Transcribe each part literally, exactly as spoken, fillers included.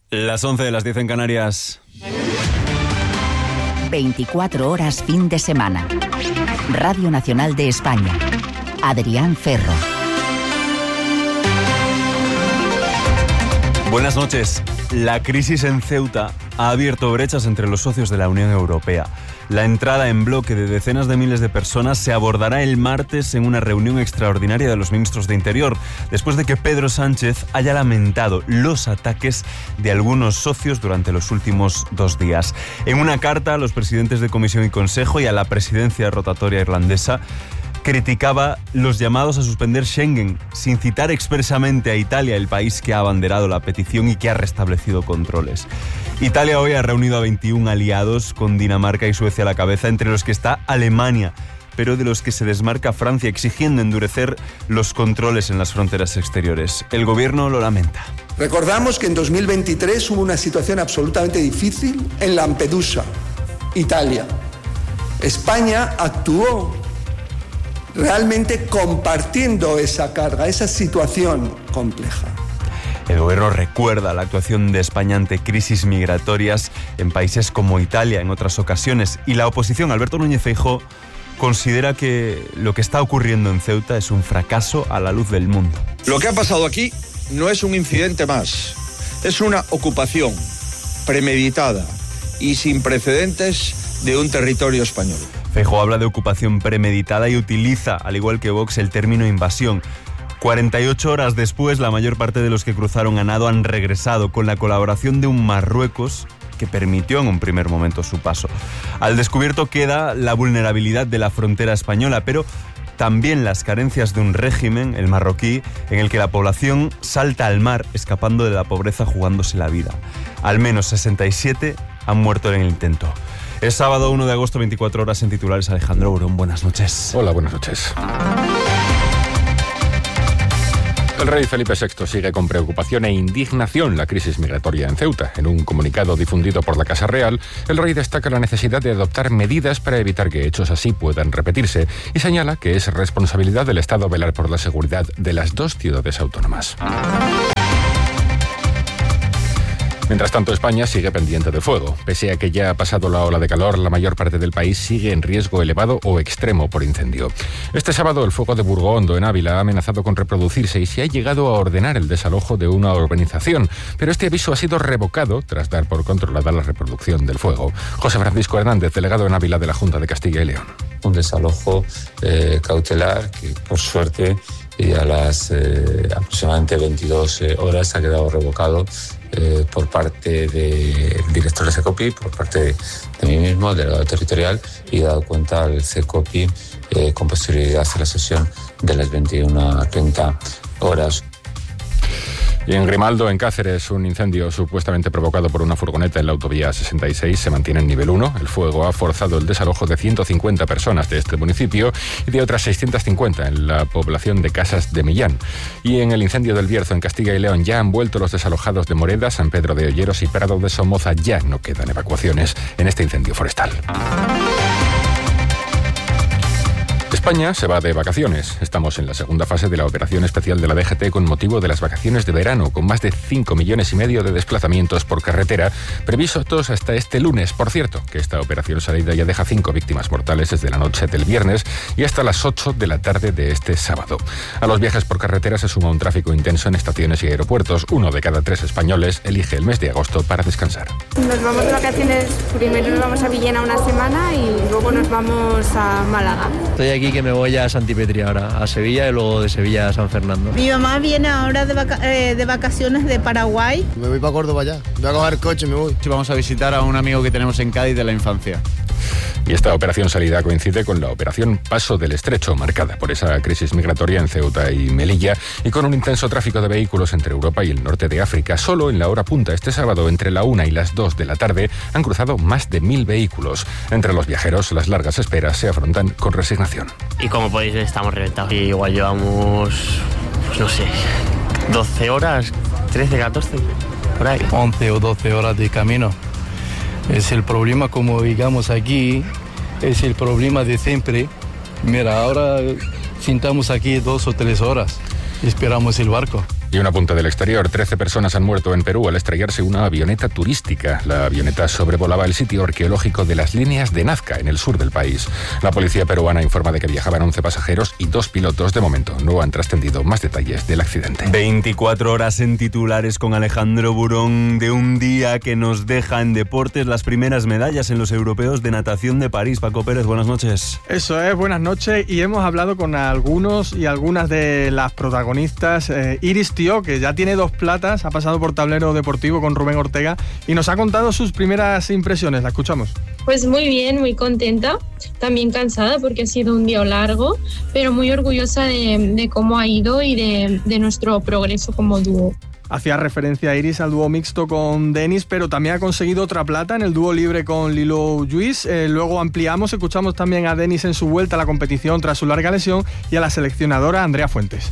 Las once de las diez en Canarias. veinticuatro horas fin de semana. Radio Nacional de España. Adrián Ferro. Buenas noches. La crisis en Ceuta ha abierto brechas entre los socios de la Unión Europea. La entrada en bloque de decenas de miles de personas se abordará el martes en una reunión extraordinaria de los ministros de Interior, después de que Pedro Sánchez haya lamentado los ataques de algunos socios durante los últimos dos días. En una carta a los presidentes de Comisión y Consejo y a la presidencia rotatoria irlandesa, criticaba los llamados a suspender Schengen, sin citar expresamente a Italia, el país que ha abanderado la petición y que ha restablecido controles. Italia hoy ha reunido a veintiún aliados, con Dinamarca y Suecia a la cabeza, entre los que está Alemania, pero de los que se desmarca Francia, exigiendo endurecer los controles en las fronteras exteriores. El gobierno lo lamenta. Recordamos que en dos mil veintitrés hubo una situación absolutamente difícil en Lampedusa, Italia. España actuó realmente compartiendo esa carga, esa situación compleja. El gobierno recuerda la actuación de España ante crisis migratorias en países como Italia en otras ocasiones, y la oposición, Alberto Núñez Feijóo, considera que lo que está ocurriendo en Ceuta es un fracaso a la luz del mundo. Lo que ha pasado aquí no es un incidente más, es una ocupación premeditada y sin precedentes de un territorio español. Feijóo habla de ocupación premeditada y utiliza, al igual que Vox, el término invasión. cuarenta y ocho horas después, la mayor parte de los que cruzaron a nado han regresado, con la colaboración de un Marruecos que permitió en un primer momento su paso. Al descubierto queda la vulnerabilidad de la frontera española, pero también las carencias de un régimen, el marroquí, en el que la población salta al mar, escapando de la pobreza, jugándose la vida. Al menos sesenta y siete han muerto en el intento. Es sábado uno de agosto, veinticuatro horas en titulares. Alejandro Burón, buenas noches. Hola, buenas noches. El rey Felipe sexto sigue con preocupación e indignación la crisis migratoria en Ceuta. En un comunicado difundido por la Casa Real, el rey destaca la necesidad de adoptar medidas para evitar que hechos así puedan repetirse y señala que es responsabilidad del Estado velar por la seguridad de las dos ciudades autónomas. Mientras tanto, España sigue pendiente de fuego. Pese a que ya ha pasado la ola de calor, la mayor parte del país sigue en riesgo elevado o extremo por incendio. Este sábado, el fuego de Burgohondo, en Ávila, ha amenazado con reproducirse y se ha llegado a ordenar el desalojo de una urbanización. Pero este aviso ha sido revocado tras dar por controlada la reproducción del fuego. José Francisco Hernández, delegado en Ávila de la Junta de Castilla y León. Un desalojo eh, cautelar que, por suerte, y a las eh, aproximadamente veintidós horas ha quedado revocado eh, por parte del director de CECOPI, por parte de, de mí mismo, del delegado territorial, y he dado cuenta al CECOPI eh, con posterioridad a la sesión de las veintiuna treinta horas. Y en Grimaldo, en Cáceres, un incendio supuestamente provocado por una furgoneta en la autovía sesenta y seis se mantiene en nivel uno. El fuego ha forzado el desalojo de ciento cincuenta personas de este municipio y de otras seiscientas cincuenta en la población de Casas de Millán. Y en el incendio del Bierzo, en Castilla y León, ya han vuelto los desalojados de Moreda, San Pedro de Olleros y Prado de Somoza. Ya no quedan evacuaciones en este incendio forestal. España se va de vacaciones. Estamos en la segunda fase de la operación especial de la D G T con motivo de las vacaciones de verano, con más de cinco millones y medio de desplazamientos por carretera, previstos hasta este lunes. Por cierto, que esta operación salida ya deja cinco víctimas mortales desde la noche del viernes y hasta las ocho de la tarde de este sábado. A los viajes por carretera se suma un tráfico intenso en estaciones y aeropuertos. Uno de cada tres españoles elige el mes de agosto para descansar. Nos vamos de vacaciones, primero nos vamos a Villena una semana y luego nos vamos a Málaga. Estoy aquí que me voy a Santipetri ahora, a Sevilla y luego de Sevilla a San Fernando. Mi mamá viene ahora de, vaca- eh, de vacaciones de Paraguay. Me voy para Córdoba ya, voy a coger coche y me voy. Sí, vamos a visitar a un amigo que tenemos en Cádiz de la infancia. Y esta operación salida coincide con la operación Paso del Estrecho, marcada por esa crisis migratoria en Ceuta y Melilla y con un intenso tráfico de vehículos entre Europa y el norte de África. Solo en la hora punta este sábado, entre la una y las dos de la tarde, han cruzado más de mil vehículos. Entre los viajeros, las largas esperas se afrontan con resignación. Y como podéis ver, estamos reventados. Y igual llevamos, pues no sé, doce horas, trece, catorce, por ahí. once o doce horas de camino. Es el problema, como digamos aquí, es el problema de siempre. Mira, ahora sentamos aquí dos o tres horas, esperamos el barco. Y una punta del exterior. trece personas han muerto en Perú al estrellarse una avioneta turística. La avioneta sobrevolaba el sitio arqueológico de las líneas de Nazca, en el sur del país. La policía peruana informa de que viajaban once pasajeros y dos pilotos. De momento no han trascendido más detalles del accidente. veinticuatro horas en titulares con Alejandro Burón, de un día que nos deja en deportes las primeras medallas en los europeos de natación de París. Paco Pérez, buenas noches. Eso es, buenas noches, y hemos hablado con algunos y algunas de las protagonistas. eh, Iris Tío, que ya tiene dos platas, ha pasado por tablero deportivo con Rubén Ortega y nos ha contado sus primeras impresiones. La escuchamos. Pues muy bien, muy contenta, también cansada porque ha sido un día largo, pero muy orgullosa de, de cómo ha ido y de, de nuestro progreso como dúo. Hacía referencia a Iris al dúo mixto con Denis, pero también ha conseguido otra plata en el dúo libre con Lilo Lluís. Eh, luego ampliamos, escuchamos también a Denis en su vuelta a la competición tras su larga lesión y a la seleccionadora Andrea Fuentes.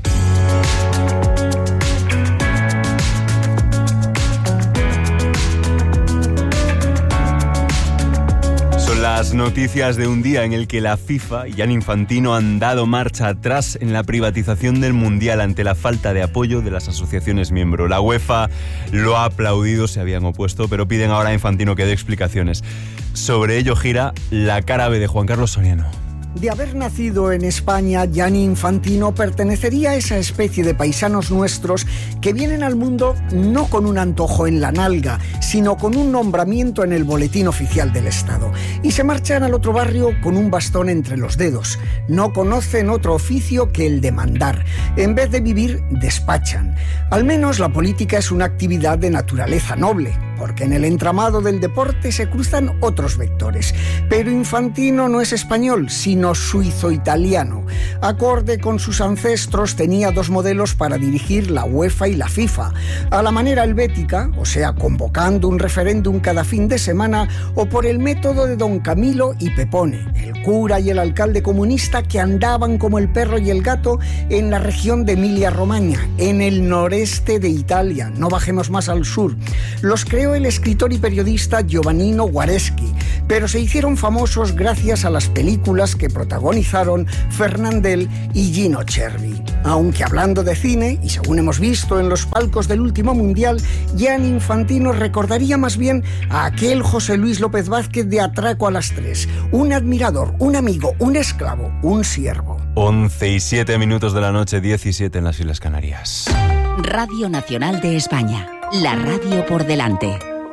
Las noticias de un día en el que la FIFA y Gianni Infantino han dado marcha atrás en la privatización del Mundial ante la falta de apoyo de las asociaciones miembro. La UEFA lo ha aplaudido, se habían opuesto, pero piden ahora a Infantino que dé explicaciones. Sobre ello gira la cara B de Juan Carlos Soriano. De haber nacido en España, Gianni Infantino pertenecería a esa especie de paisanos nuestros que vienen al mundo no con un antojo en la nalga, sino con un nombramiento en el boletín oficial del Estado. Y se marchan al otro barrio con un bastón entre los dedos. No conocen otro oficio que el de mandar. En vez de vivir, despachan. Al menos la política es una actividad de naturaleza noble, porque en el entramado del deporte se cruzan otros vectores. Pero Infantino no es español, sino suizo-italiano. Acorde con sus ancestros, tenía dos modelos para dirigir la UEFA y la FIFA. A la manera helvética, o sea, convocando un referéndum cada fin de semana, o por el método de Don Camilo y Pepone, el cura y el alcalde comunista que andaban como el perro y el gato en la región de Emilia-Romagna, en el noreste de Italia. No bajemos más al sur. Los creó el escritor y periodista Giovannino Guareschi, pero se hicieron famosos gracias a las películas que protagonizaron Fernandel y Gino Cervi. Aunque hablando de cine, y según hemos visto en los palcos del último Mundial, Gianni Infantino recordaría más bien a aquel José Luis López Vázquez de Atraco a las tres. Un admirador, un amigo, un esclavo, un siervo. once y siete minutos de la noche, diecisiete en las Islas Canarias. Radio Nacional de España. La radio por delante.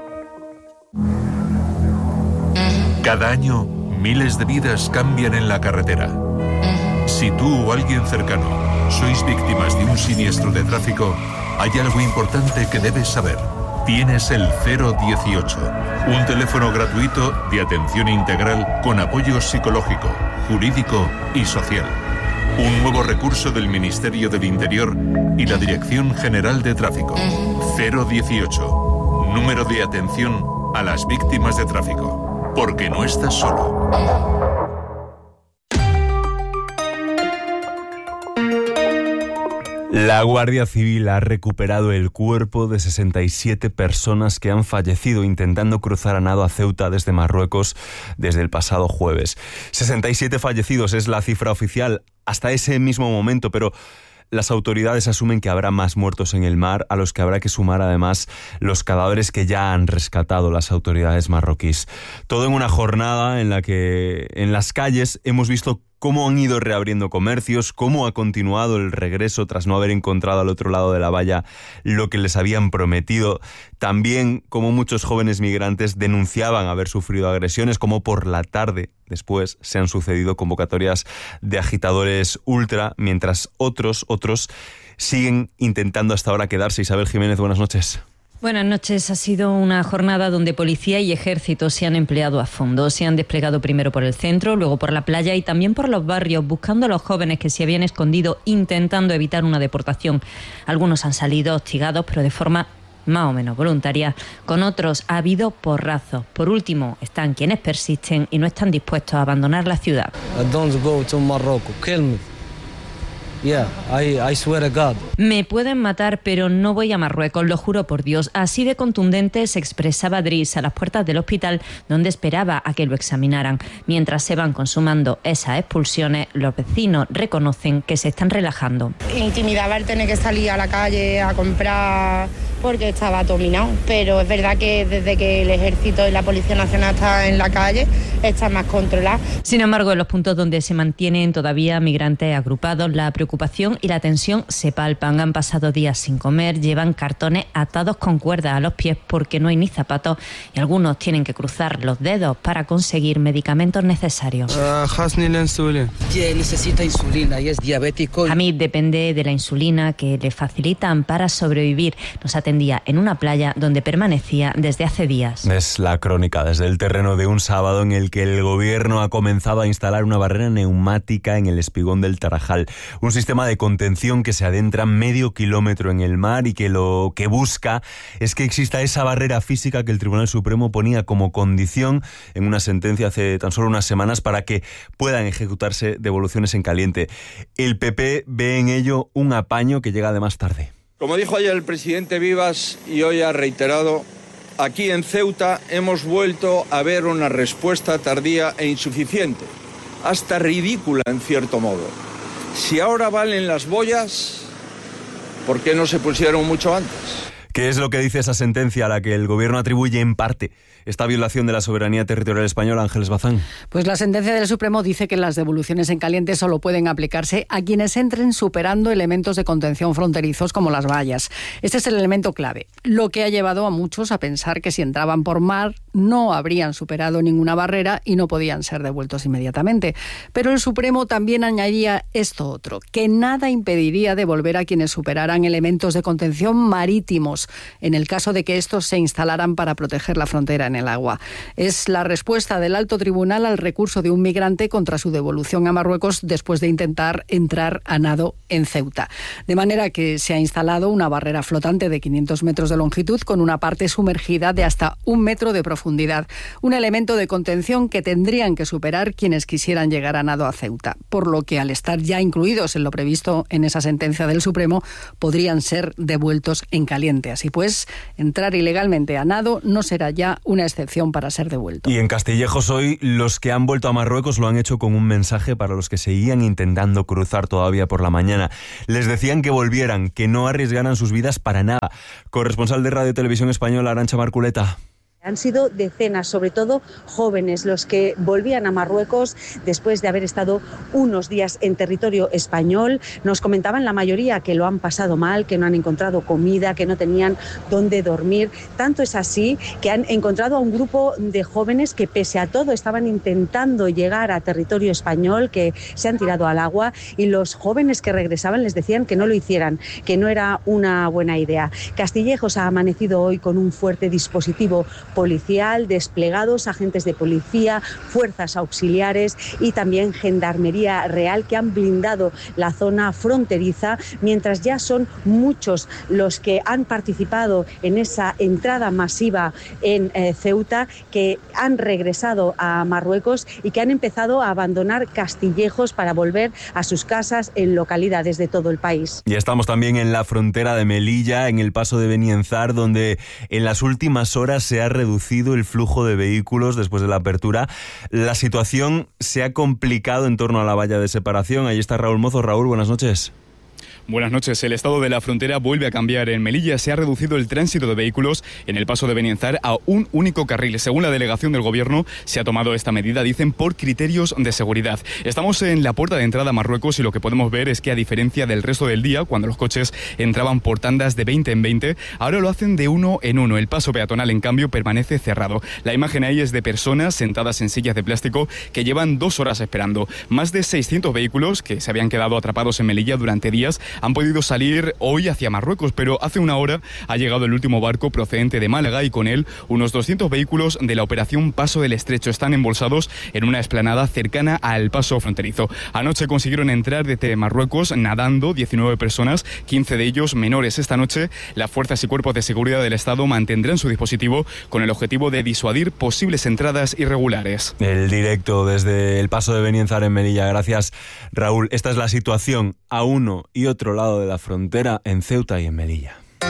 Cada año, miles de vidas cambian en la carretera. Si tú o alguien cercano sois víctimas de un siniestro de tráfico, hay algo importante que debes saber. Tienes el cero dieciocho, un teléfono gratuito de atención integral con apoyo psicológico, jurídico y social. Un nuevo recurso del Ministerio del Interior y la Dirección General de Tráfico. cero dieciocho, número de atención a las víctimas de tráfico. Porque no estás solo. La Guardia Civil ha recuperado el cuerpo de sesenta y siete personas que han fallecido intentando cruzar a nado a Ceuta desde Marruecos desde el pasado jueves. sesenta y siete fallecidos es la cifra oficial hasta ese mismo momento, pero las autoridades asumen que habrá más muertos en el mar, a los que habrá que sumar además los cadáveres que ya han rescatado las autoridades marroquíes. Todo en una jornada en la que en las calles hemos visto cómo han ido reabriendo comercios, cómo ha continuado el regreso tras no haber encontrado al otro lado de la valla lo que les habían prometido. También cómo muchos jóvenes migrantes denunciaban haber sufrido agresiones, como por la tarde después se han sucedido convocatorias de agitadores ultra, mientras otros, otros siguen intentando hasta ahora quedarse. Isabel Jiménez, buenas noches. Buenas noches. Ha sido una jornada donde policía y ejército se han empleado a fondo. Se han desplegado primero por el centro, luego por la playa y también por los barrios, buscando a los jóvenes que se habían escondido, intentando evitar una deportación. Algunos han salido hostigados, pero de forma más o menos voluntaria. Con otros ha habido porrazos. Por último, están quienes persisten y no están dispuestos a abandonar la ciudad. Don't go to Morocco. Kill me. Yeah, I, I swear to God. Me pueden matar, pero no voy a Marruecos, lo juro por Dios. Así de contundente se expresaba Driss a las puertas del hospital donde esperaba a que lo examinaran. Mientras se van consumando esas expulsiones, los vecinos reconocen que se están relajando. Intimidaba el tener que salir a la calle a comprar porque estaba dominado, pero es verdad que desde que el ejército y la Policía Nacional están en la calle, está más controlado. Sin embargo, en los puntos donde se mantienen todavía migrantes agrupados, la preocupación y la tensión se palpan. Han pasado días sin comer, llevan cartones atados con cuerdas a los pies porque no hay ni zapatos y algunos tienen que cruzar los dedos para conseguir medicamentos necesarios. Uh, necesita insulina y es diabético. Hamid depende de la insulina que le facilitan para sobrevivir. Nos atendía en una playa donde permanecía desde hace días. Es la crónica desde el terreno de un sábado en el que el gobierno ha comenzado a instalar una barrera neumática en el espigón del Tarajal. Un sistema de contención que se adentra medio kilómetro en el mar y que lo que busca es que exista esa barrera física que el Tribunal Supremo ponía como condición en una sentencia hace tan solo unas semanas para que puedan ejecutarse devoluciones en caliente. El P P ve en ello un apaño que llega además tarde. Como dijo ayer el presidente Vivas y hoy ha reiterado, aquí en Ceuta hemos vuelto a ver una respuesta tardía e insuficiente, hasta ridícula en cierto modo. Si ahora valen las boyas, ¿por qué no se pusieron mucho antes? ¿Qué es lo que dice esa sentencia a la que el gobierno atribuye en parte esta violación de la soberanía territorial española? Ángeles Bazán. Pues la sentencia del Supremo dice que las devoluciones en caliente solo pueden aplicarse a quienes entren superando elementos de contención fronterizos como las vallas. Este es el elemento clave, lo que ha llevado a muchos a pensar que si entraban por mar no habrían superado ninguna barrera y no podían ser devueltos inmediatamente. Pero el Supremo también añadía esto otro, que nada impediría devolver a quienes superaran elementos de contención marítimos, en el caso de que estos se instalaran para proteger la frontera en el agua. Es la respuesta del alto tribunal al recurso de un migrante contra su devolución a Marruecos después de intentar entrar a nado en Ceuta. De manera que se ha instalado una barrera flotante de quinientos metros de longitud con una parte sumergida de hasta un metro de profundidad. Un elemento de contención que tendrían que superar quienes quisieran llegar a nado a Ceuta. Por lo que al estar ya incluidos en lo previsto en esa sentencia del Supremo, podrían ser devueltos en caliente. Así pues, entrar ilegalmente a nado no será ya una excepción para ser devuelto. Y en Castillejos hoy, los que han vuelto a Marruecos lo han hecho con un mensaje para los que seguían intentando cruzar todavía por la mañana. Les decían que volvieran, que no arriesgaran sus vidas para nada. Corresponsal de Radio Televisión Española, Arantxa Marculeta. Han sido decenas, sobre todo jóvenes, los que volvían a Marruecos después de haber estado unos días en territorio español. Nos comentaban la mayoría que lo han pasado mal, que no han encontrado comida, que no tenían dónde dormir. Tanto es así que han encontrado a un grupo de jóvenes que pese a todo estaban intentando llegar a territorio español, que se han tirado al agua, y los jóvenes que regresaban les decían que no lo hicieran, que no era una buena idea. Castillejos ha amanecido hoy con un fuerte dispositivo policial, desplegados agentes de policía, fuerzas auxiliares y también gendarmería real que han blindado la zona fronteriza, mientras ya son muchos los que han participado en esa entrada masiva en eh, Ceuta, que han regresado a Marruecos y que han empezado a abandonar Castillejos para volver a sus casas en localidades de todo el país. Y estamos también en la frontera de Melilla, en el paso de Benienzar, donde en las últimas horas se ha reducido el flujo de vehículos después de la apertura. La situación se ha complicado en torno a la valla de separación. Ahí está Raúl Mozo. Raúl, buenas noches. Buenas noches. El estado de la frontera vuelve a cambiar. En Melilla se ha reducido el tránsito de vehículos en el paso de Benienzar a un único carril. Según la delegación del gobierno, se ha tomado esta medida, dicen, por criterios de seguridad. Estamos en la puerta de entrada a Marruecos y lo que podemos ver es que, a diferencia del resto del día, cuando los coches entraban por tandas de veinte en veinte, ahora lo hacen de uno en uno. El paso peatonal, en cambio, permanece cerrado. La imagen ahí es de personas sentadas en sillas de plástico que llevan dos horas esperando. Más de seiscientos vehículos que se habían quedado atrapados en Melilla durante días han podido salir hoy hacia Marruecos, pero hace una hora ha llegado el último barco procedente de Málaga y con él unos doscientos vehículos de la operación Paso del Estrecho. Están embolsados en una explanada cercana al paso fronterizo. Anoche consiguieron entrar desde Marruecos nadando diecinueve personas, quince de ellos menores. Esta noche las fuerzas y cuerpos de seguridad del Estado mantendrán su dispositivo con el objetivo de disuadir posibles entradas irregulares. El directo desde el paso de Benienzar en Melilla. Gracias, Raúl. Esta es la situación a uno y otro lado de la frontera en Ceuta y en Melilla.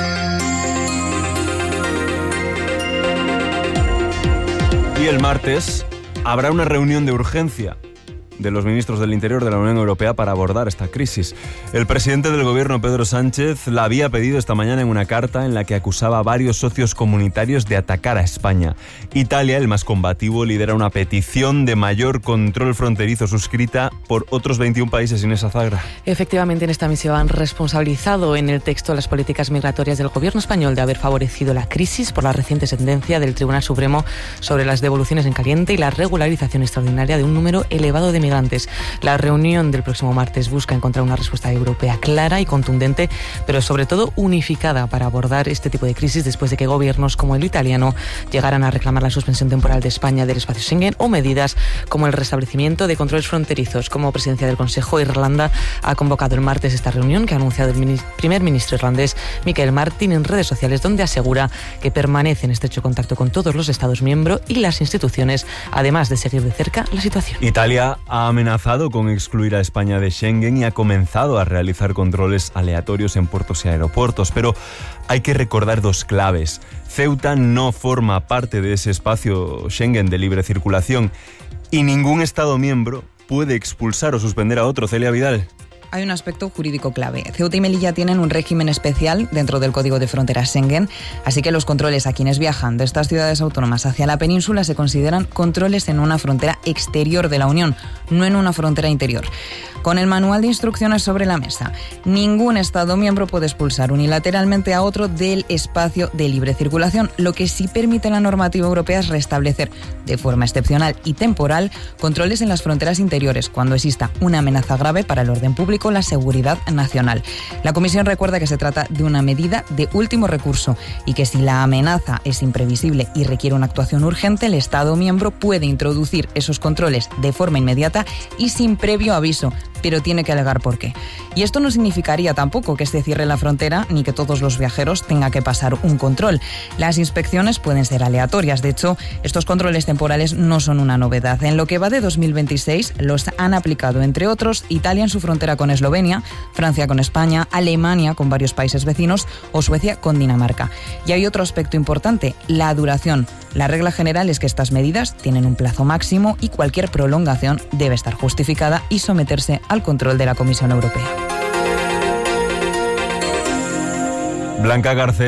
Y el martes habrá una reunión de urgencia de los ministros del Interior de la Unión Europea para abordar esta crisis. El presidente del gobierno, Pedro Sánchez, la había pedido esta mañana en una carta en la que acusaba a varios socios comunitarios de atacar a España. Italia, el más combativo, lidera una petición de mayor control fronterizo suscrita por otros veintiún países. Inés Azagra. Efectivamente, en esta misiva han responsabilizado en el texto las políticas migratorias del gobierno español de haber favorecido la crisis por la reciente sentencia del Tribunal Supremo sobre las devoluciones en caliente y la regularización extraordinaria de un número elevado de migrantes. La reunión del próximo martes busca encontrar una respuesta europea clara y contundente, pero sobre todo unificada para abordar este tipo de crisis después de que gobiernos como el italiano llegaran a reclamar la suspensión temporal de España del espacio Schengen o medidas como el restablecimiento de controles fronterizos. Como presidencia del Consejo, Irlanda ha convocado el martes esta reunión que ha anunciado el primer ministro irlandés Michael Martin en redes sociales, donde asegura que permanece en estrecho contacto con todos los Estados miembros y las instituciones, además de seguir de cerca la situación. Italia ha amenazado con excluir a España de Schengen y ha comenzado a realizar controles aleatorios en puertos y aeropuertos, pero hay que recordar dos claves. Ceuta no forma parte de ese espacio Schengen de libre circulación y ningún Estado miembro puede expulsar o suspender a otro. Celia Vidal. Hay un aspecto jurídico clave. Ceuta y Melilla tienen un régimen especial dentro del Código de Fronteras Schengen, así que los controles a quienes viajan de estas ciudades autónomas hacia la península se consideran controles en una frontera exterior de la Unión, no en una frontera interior. Con el manual de instrucciones sobre la mesa, ningún Estado miembro puede expulsar unilateralmente a otro del espacio de libre circulación. Lo que sí permite la normativa europea es restablecer de forma excepcional y temporal controles en las fronteras interiores cuando exista una amenaza grave para el orden público o la seguridad nacional. La Comisión recuerda que se trata de una medida de último recurso y que si la amenaza es imprevisible y requiere una actuación urgente, el Estado miembro puede introducir esos controles de forma inmediata y sin previo aviso, pero tiene que alegar por qué. Y esto no significaría tampoco que se cierre la frontera ni que todos los viajeros tengan que pasar un control. Las inspecciones pueden ser aleatorias. De hecho, estos controles temporales no son una novedad. En lo que va de dos mil veintiséis, los han aplicado, entre otros, Italia en su frontera con Eslovenia, Francia con España, Alemania con varios países vecinos o Suecia con Dinamarca. Y hay otro aspecto importante, la duración. La regla general es que estas medidas tienen un plazo máximo y cualquier prolongación debe estar justificada y someterse al control de la Comisión Europea. Blanca Garcés.